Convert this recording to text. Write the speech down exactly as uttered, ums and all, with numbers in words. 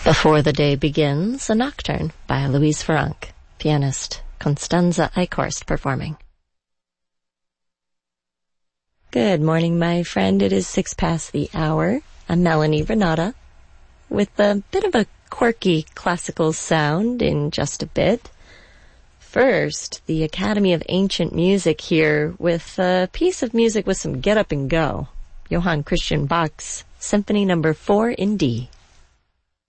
Before the Day Begins, a nocturne by Louise Franck, pianist Constanze Eichhorst performing. Good morning, my friend. It is six past the hour. I'm Melanie Renata with a bit of a quirky classical sound in just a bit. First, the Academy of Ancient Music here with a piece of music with some get up and go. Johann Christian Bach's Symphony Number four in D.